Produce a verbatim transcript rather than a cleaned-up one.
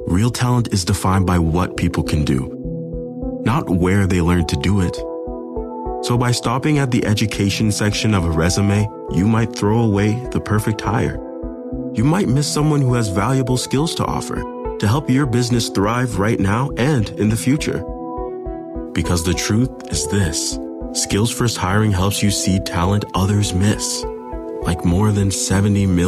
Real talent is defined by what people can do, not where they learned to do it. So by stopping at the education section of a resume, you might throw away the perfect hire. You might miss someone who has valuable skills to offer to help your business thrive right now and in the future. Because the truth is this: Skills First Hiring helps you see talent others miss, like more than seventy million